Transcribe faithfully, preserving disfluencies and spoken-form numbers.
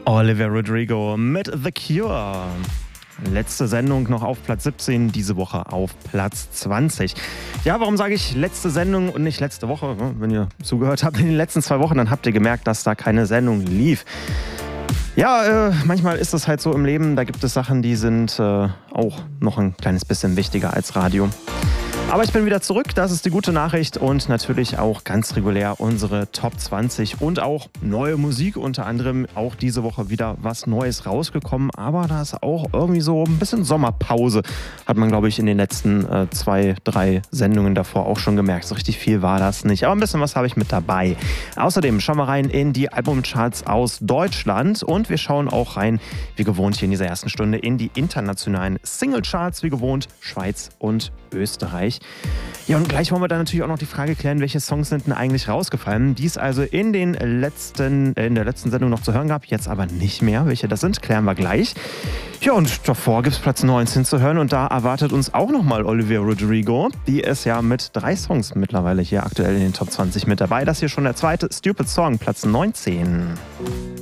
Olivia Rodrigo mit The Cure. Letzte Sendung noch auf Platz siebzehn, diese Woche auf Platz zwanzig. Ja, warum sage ich letzte Sendung und nicht letzte Woche? Wenn ihr zugehört habt in den letzten zwei Wochen, dann habt ihr gemerkt, dass da keine Sendung lief. Ja, äh, manchmal ist es halt so im Leben, da gibt es Sachen, die sind äh, auch noch ein kleines bisschen wichtiger als Radio. Aber ich bin wieder zurück, das ist die gute Nachricht und natürlich auch ganz regulär unsere Top zwanzig und auch neue Musik, unter anderem auch diese Woche wieder was Neues rausgekommen, aber da ist auch irgendwie so ein bisschen Sommerpause, hat man glaube ich in den letzten äh, zwei, drei Sendungen davor auch schon gemerkt, so richtig viel war das nicht, aber ein bisschen was habe ich mit dabei. Außerdem schauen wir rein in die Albumcharts aus Deutschland und wir schauen auch rein, wie gewohnt hier in dieser ersten Stunde, in die internationalen Singlecharts, wie gewohnt, Schweiz und Österreich. Ja, und gleich wollen wir dann natürlich auch noch die Frage klären, welche Songs sind denn eigentlich rausgefallen, die es also in, den letzten, in der letzten Sendung noch zu hören gab, jetzt aber nicht mehr. Welche das sind, klären wir gleich. Ja, und davor gibt es Platz neunzehn zu hören und da erwartet uns auch nochmal Olivia Rodrigo. Die ist ja mit drei Songs mittlerweile hier aktuell in den Top zwanzig mit dabei. Das hier schon der zweite Stupid Song, Platz neunzehn.